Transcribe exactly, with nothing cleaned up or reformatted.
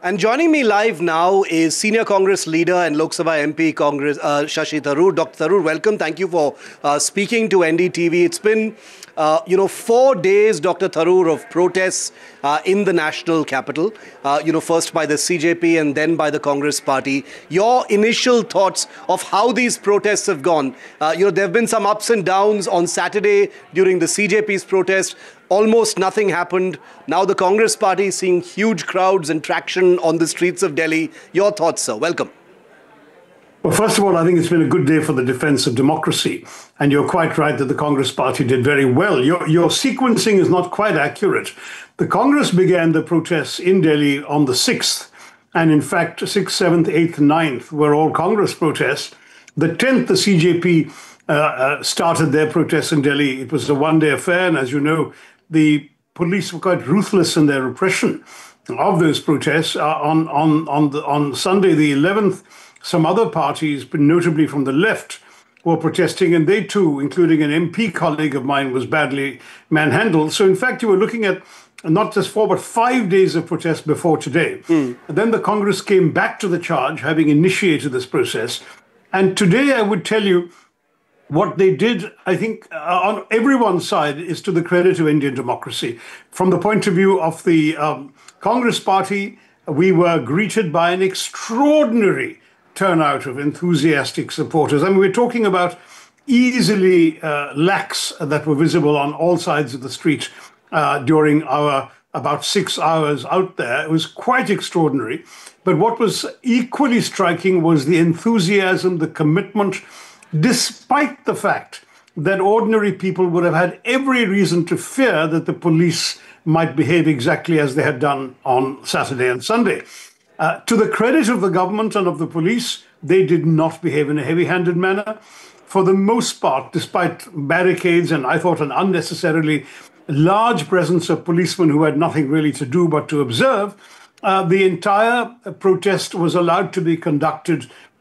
And joining me live now is senior Congress leader and Lok Sabha M P Congress uh, Shashi Tharoor. Doctor Tharoor, welcome. Thank you for uh, speaking to N D T V. It's been, uh, you know, four days, Doctor Tharoor, of protests uh, in the national capital. Uh, you know, first by the C J P and then by the Congress party. Your initial thoughts of how these protests have gone? Uh, you know, there have been some ups and downs. On Saturday during the C J P's protest, almost nothing happened. Now the Congress party is seeing huge crowds and traction on the streets of Delhi. Your thoughts, sir? Welcome. Well, first of all, I think it's been a good day for the defense of democracy. And you're quite right that the Congress party did very well. Your, your sequencing is not quite accurate. The Congress began the protests in Delhi on the sixth. And in fact, sixth, seventh, eighth, ninth were all Congress protests. The tenth, the C J P uh, uh, started their protests in Delhi. It was a one-day affair. And as you know, the police were quite ruthless in their repression of those protests. Uh, on, on, on, the, on Sunday, the eleventh, some other parties, notably from the left, were protesting, and they too, including an M P colleague of mine, was badly manhandled. So in fact, you were looking at not just four, but five days of protest before today. Mm. And then the Congress came back to the charge, having initiated this process. And today, I would tell you, what they did, I think, uh, on everyone's side is to the credit of Indian democracy. From the point of view of the um, Congress party, we were greeted by an extraordinary turnout of enthusiastic supporters. I mean, we're talking about easily uh, lakhs that were visible on all sides of the street uh, during our about six hours out there. It was quite extraordinary. But what was equally striking was the enthusiasm, the commitment, despite the fact that ordinary people would have had every reason to fear that the police might behave exactly as they had done on Saturday and Sunday. Uh, to the credit of the government and of the police, they did not behave in a heavy-handed manner. For the most part, despite barricades and I thought an unnecessarily large presence of policemen who had nothing really to do but to observe, Uh, the entire protest was allowed to be conducted